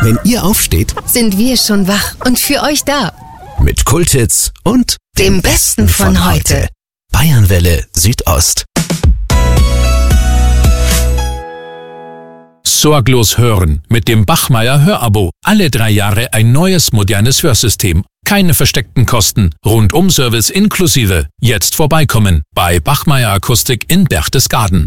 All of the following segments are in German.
Wenn ihr aufsteht, sind wir schon wach und für euch da. Mit Kulthits und dem Besten von heute. Bayernwelle Südost. Sorglos hören mit dem Bachmeier Hörabo. Alle 3 Jahre ein neues, modernes Hörsystem. Keine versteckten Kosten. Rundum-Service inklusive. Jetzt vorbeikommen bei Bachmeier Akustik in Berchtesgaden.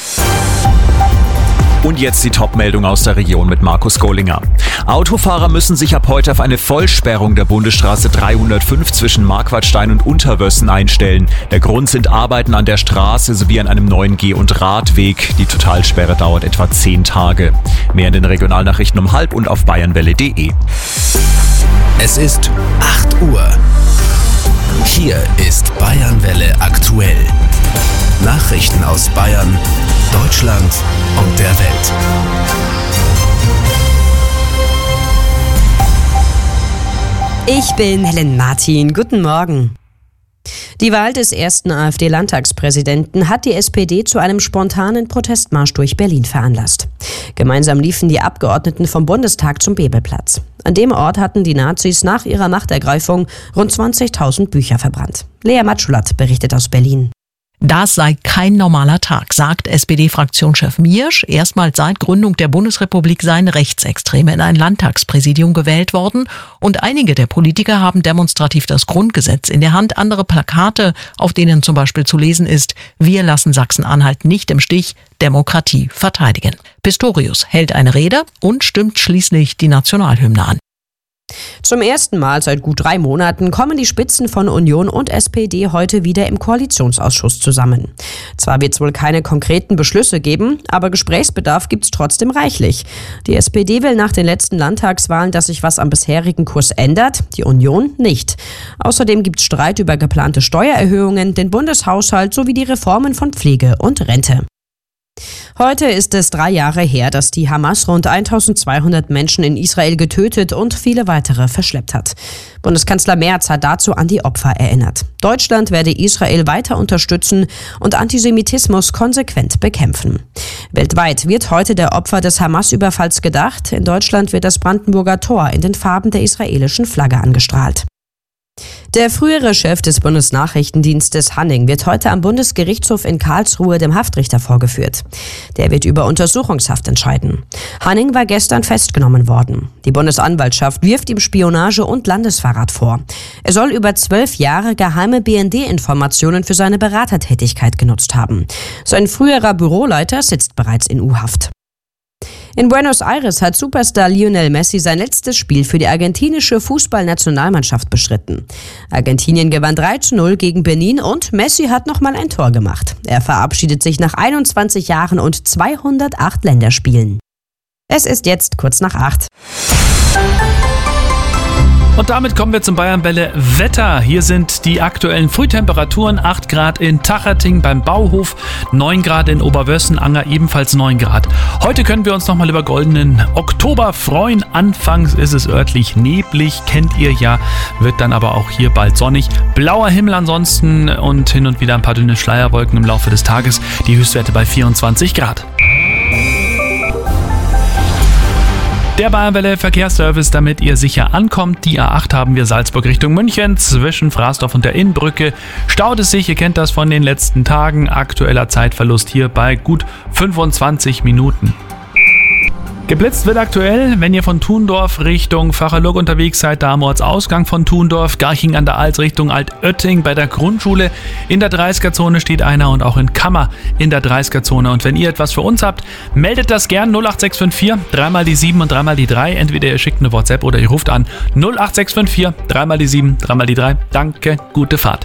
Und jetzt die Top-Meldung aus der Region mit Markus Gollinger. Autofahrer müssen sich ab heute auf eine Vollsperrung der Bundesstraße 305 zwischen Marquardstein und Unterwössen einstellen. Der Grund sind Arbeiten an der Straße sowie an einem neuen Geh- und Radweg. Die Totalsperre dauert etwa 10 Tage. Mehr in den Regionalnachrichten um 12:30 und auf bayernwelle.de. Es ist 8 Uhr. Hier ist Bayernwelle aktuell. Nachrichten aus Bayern, Deutschland und der Welt. Ich bin Helen Martin. Guten Morgen. Die Wahl des ersten AfD-Landtagspräsidenten hat die SPD zu einem spontanen Protestmarsch durch Berlin veranlasst. Gemeinsam liefen die Abgeordneten vom Bundestag zum Bebelplatz. An dem Ort hatten die Nazis nach ihrer Machtergreifung rund 20.000 Bücher verbrannt. Lea Matschulat berichtet aus Berlin. Das sei kein normaler Tag, sagt SPD-Fraktionschef Miersch. Erstmals seit Gründung der Bundesrepublik seien Rechtsextreme in ein Landtagspräsidium gewählt worden. Und einige der Politiker haben demonstrativ das Grundgesetz in der Hand, andere Plakate, auf denen zum Beispiel zu lesen ist: Wir lassen Sachsen-Anhalt nicht im Stich, Demokratie verteidigen. Pistorius hält eine Rede und stimmt schließlich die Nationalhymne an. Zum ersten Mal seit gut 3 Monaten kommen die Spitzen von Union und SPD heute wieder im Koalitionsausschuss zusammen. Zwar wird es wohl keine konkreten Beschlüsse geben, aber Gesprächsbedarf gibt es trotzdem reichlich. Die SPD will nach den letzten Landtagswahlen, dass sich was am bisherigen Kurs ändert, die Union nicht. Außerdem gibt es Streit über geplante Steuererhöhungen, den Bundeshaushalt sowie die Reformen von Pflege und Rente. Heute ist es 3 Jahre her, dass die Hamas rund 1200 Menschen in Israel getötet und viele weitere verschleppt hat. Bundeskanzler Merz hat dazu an die Opfer erinnert. Deutschland werde Israel weiter unterstützen und Antisemitismus konsequent bekämpfen. Weltweit wird heute der Opfer des Hamas-Überfalls gedacht. In Deutschland wird das Brandenburger Tor in den Farben der israelischen Flagge angestrahlt. Der frühere Chef des Bundesnachrichtendienstes Hanning wird heute am Bundesgerichtshof in Karlsruhe dem Haftrichter vorgeführt. Der wird über Untersuchungshaft entscheiden. Hanning war gestern festgenommen worden. Die Bundesanwaltschaft wirft ihm Spionage und Landesverrat vor. Er soll über 12 Jahre geheime BND-Informationen für seine Beratertätigkeit genutzt haben. Sein früherer Büroleiter sitzt bereits in U-Haft. In Buenos Aires hat Superstar Lionel Messi sein letztes Spiel für die argentinische Fußballnationalmannschaft bestritten. Argentinien gewann 3:0 gegen Benin und Messi hat nochmal ein Tor gemacht. Er verabschiedet sich nach 21 Jahren und 208 Länderspielen. Es ist jetzt kurz nach 8. Und damit kommen wir zum Bayernwelle Wetter. Hier sind die aktuellen Frühtemperaturen: 8 Grad in Tachating beim Bauhof, 9 Grad in Oberwössenanger, ebenfalls 9 Grad. Heute können wir uns nochmal über goldenen Oktober freuen. Anfangs ist es örtlich neblig, kennt ihr ja, wird dann aber auch hier bald sonnig. Blauer Himmel ansonsten und hin und wieder ein paar dünne Schleierwolken im Laufe des Tages. Die Höchstwerte bei 24 Grad. Der Bayernwelle Verkehrsservice, damit ihr sicher ankommt. Die A8 haben wir Salzburg Richtung München. Zwischen Frasdorf und der Innbrücke staut es sich. Ihr kennt das von den letzten Tagen. Aktueller Zeitverlust hier bei gut 25 Minuten. Geblitzt wird aktuell, wenn ihr von Thundorf Richtung Vacherloh unterwegs seid, da am Ortsausgang von Thundorf, Garching an der Alz Richtung Altötting bei der Grundschule. In der 30er-Zone steht einer und auch in Kammer in der 30er-Zone. Und wenn ihr etwas für uns habt, meldet das gern 08654 3 die 7 und 3 die 3. Entweder ihr schickt eine WhatsApp oder ihr ruft an 08654 3 die 7, 3 die 3. Danke, gute Fahrt.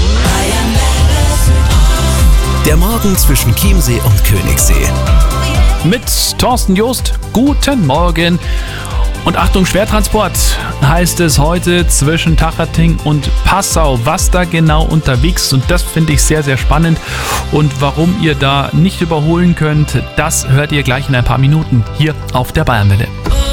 Der Morgen zwischen Chiemsee und Königssee. Mit Thorsten Joost, guten Morgen. Und Achtung, Schwertransport heißt es heute zwischen Tachating und Passau. Was da genau unterwegs ist, und das finde ich sehr, sehr spannend. Und warum ihr da nicht überholen könnt, das hört ihr gleich in ein paar Minuten hier auf der Bayernwelle.